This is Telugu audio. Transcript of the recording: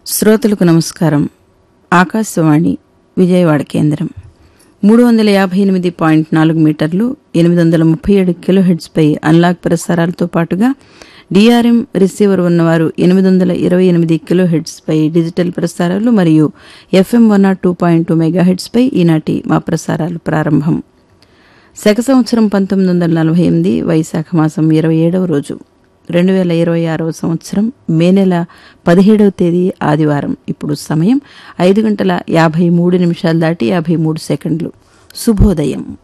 శ్రోతలకు నమస్కారం. ఆకాశవాణి విజయవాడ కేంద్రం 358.4 మీటర్లు 837 కిలోహెర్ట్జ్పై అన్లాక్ ప్రసారాలతో పాటుగా డిఆర్ఎం రిసీవర్ ఉన్నవారు 828 కిలోహెర్ట్జ్పై డిజిటల్ ప్రసారాలు మరియు ఎఫ్ఎం 102.2 మెగాహెర్ట్జ్పై ఈనాటి మా ప్రసారాలు ప్రారంభం. శక సంవత్సరం 1948 వైశాఖ మాసం 27వ రోజు 2026వ సంవత్సరం మే నెల 17వ తేదీ ఆదివారం. ఇప్పుడు సమయం 5:53 దాటి 53 సెకండ్లు. శుభోదయం.